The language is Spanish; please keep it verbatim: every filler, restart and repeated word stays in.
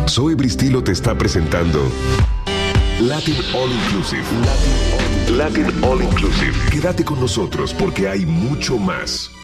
Zoe Bristilo te está presentando Latin All Inclusive. Latin, Latin All Inclusive. Quédate con nosotros porque hay mucho más.